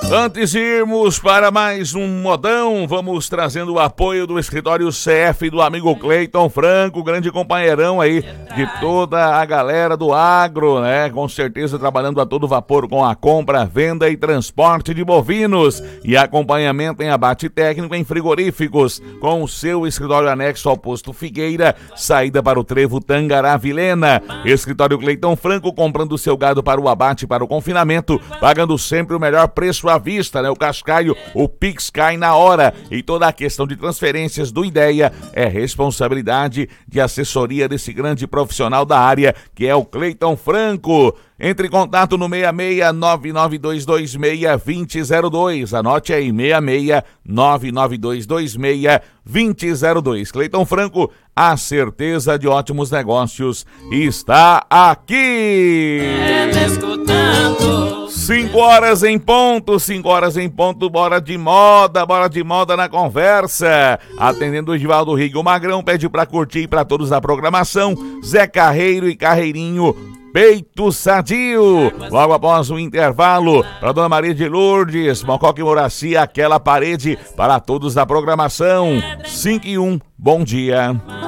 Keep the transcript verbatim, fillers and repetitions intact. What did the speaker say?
Antes de irmos para mais um modão, vamos trazendo o apoio do escritório C F do amigo Cleiton Franco, grande companheirão aí de toda a galera do agro, né? Com certeza trabalhando a todo vapor com a compra, venda e transporte de bovinos e acompanhamento em abate técnico em frigoríficos, com o seu escritório anexo ao posto Figueira, saída para o trevo Tangará Vilhena. Escritório Cleiton Franco, comprando seu gado para o abate e para o confinamento, pagando sempre o melhor preço à vista, né? O cascaio, o Pix cai na hora, e toda a questão de transferências do Ideia é responsabilidade de assessoria desse grande profissional da área, que é o Cleiton Franco. Entre em contato no seis seis nove nove dois dois seis dois zero zero dois. Anote aí, seis seis nove nove dois dois seis dois zero dois. Cleiton Franco, a certeza de ótimos negócios está aqui. Cinco horas em ponto, cinco horas em ponto, bora de moda, bora de moda na conversa. Atendendo o Givaldo Rigo Magrão, pede pra curtir para todos da programação, Zé Carreiro e Carreirinho, Peito Sadio. Logo após o intervalo, para Dona Maria de Lourdes, Mococa e Moraci, aquela parede para todos da programação. cinco e um, bom dia.